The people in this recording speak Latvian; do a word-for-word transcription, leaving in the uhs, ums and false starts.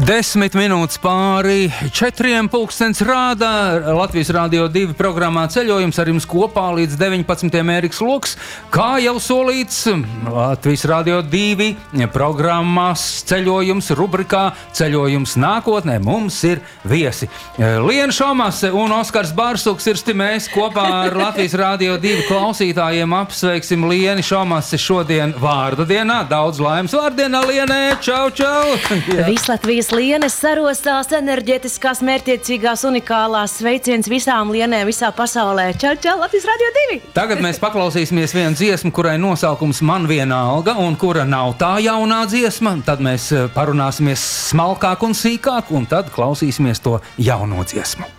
Desmit minūtes pāri četriem pulkstens rāda Latvijas Rādio divi programmā Ceļojums ar jums kopā līdz deviņpadsmitiem Ēriks Loks. Kā jau solīts, Latvijas Rādio divi programmās Ceļojums rubrikā Ceļojums nākotnē mums ir viesi. Liena Šomase un Oskars Barsuks ir mēs kopā ar Latvijas Rādio divi klausītājiem apsveiksim Lieni Šomase šodien vārda dienā. Daudz laimes vārdienā, Lienē! Čau, čau! Viss Latvijas Lienes sarostās, enerģetiskās, mērķiecīgās, unikālās sveiciens visām Lienēm visā pasaulē. Čau, čau, Latvijas Rādio divi! Tagad mēs paklausīsimies vienu dziesmu, kurai nosaukums Man vienalga, un kura nav tā jaunā dziesma. Tad mēs parunāsimies smalkāk un sīkāk, un tad klausīsimies to jauno dziesmu.